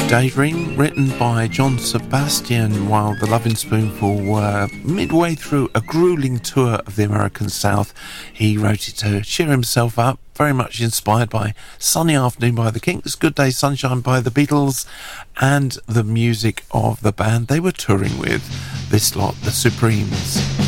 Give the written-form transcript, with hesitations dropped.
Daydream, written by John Sebastian while the Lovin' Spoonful were midway through a grueling tour of the American South. He wrote it to cheer himself up, very much inspired by Sunny Afternoon by the Kinks, Good Day Sunshine by the Beatles, and the music of the band they were touring with, this lot, the Supremes.